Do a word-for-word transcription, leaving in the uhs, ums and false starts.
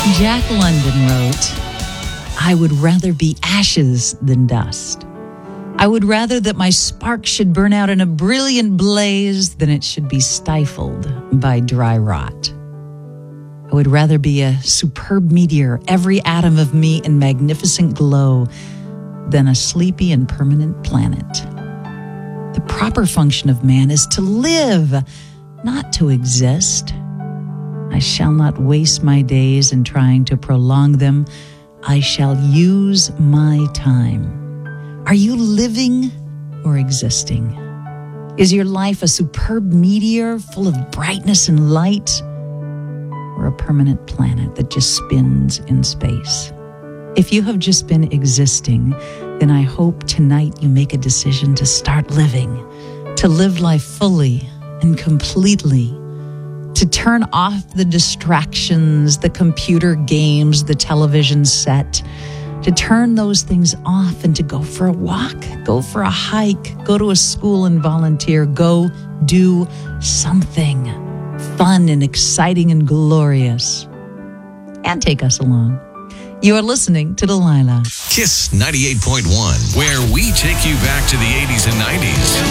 Jack London wrote, I would rather be ashes than dust. I would rather that my spark should burn out in a brilliant blaze than it should be stifled by dry rot. I would rather be a superb meteor, every atom of me in magnificent glow, than a sleepy and permanent planet. The proper function of man is to live, not to exist. I shall not waste my days in trying to prolong them. I shall use my time. Are you living or existing? Is your life a superb meteor full of brightness and light, or a permanent planet that just spins in space? If you have just been existing, then I hope tonight you make a decision to start living, to live life fully and completely, to turn off the distractions, the computer games, the television set, to turn those things off and to go for a walk, go for a hike, go to a school and volunteer, go do something fun and exciting and glorious. And take us along. You are listening to Delilah. Kiss ninety-eight point one, where we take you back to the eighties and nineties.